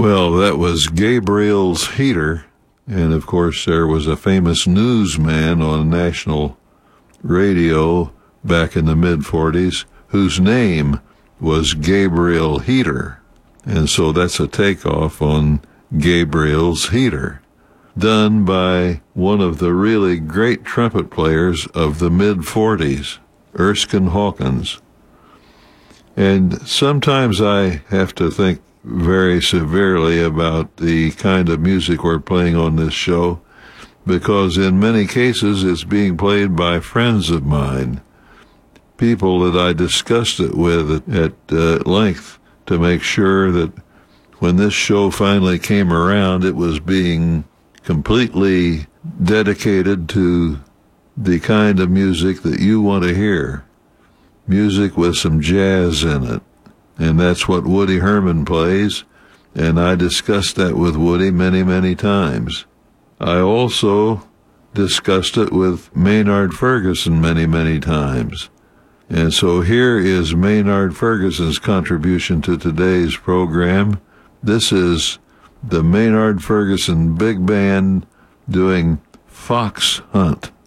Well, that was Gabriel's Heater, and of course there was a famous newsman on national radio back in the mid-40s whose name was Gabriel Heater, and so that's a takeoff on Gabriel's Heater, done by one of the really great trumpet players of the mid-40s, Erskine Hawkins. And sometimes I have to think very severely about the kind of music we're playing on this show, because in many cases it's being played by friends of mine, people that I discussed it with at length to make sure that when this show finally came around, it was being completely dedicated to the kind of music that you want to hear, music with some jazz in it. And that's what Woody Herman plays, and I discussed that with Woody many, many times. I also discussed it with Maynard Ferguson many, many times. And so here is Maynard Ferguson's contribution to today's program. This is the Maynard Ferguson Big Band doing Fox Hunt.